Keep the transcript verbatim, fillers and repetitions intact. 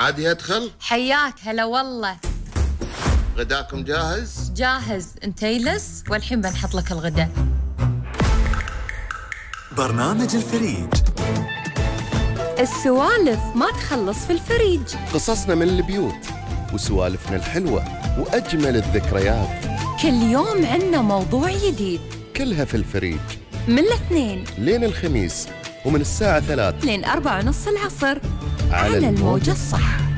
عادي أدخل؟ حياك هلا والله. غداكم جاهز؟ جاهز، انت يلس والحين بنحط لك الغداء. برنامج الفريج. السوالف ما تخلص في الفريج. قصصنا من البيوت وسوالفنا الحلوة وأجمل الذكريات. كل يوم عنا موضوع جديد، كلها في الفريج، من الاثنين لين الخميس، ومن الساعة ثلاث لين أربعة ونص العصر، على, على الموجة الصح.